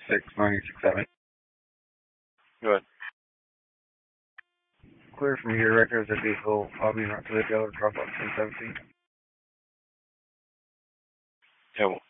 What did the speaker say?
967. Go ahead. Clear from your records that vehicle following route to the dealer drop off 1017. Yeah,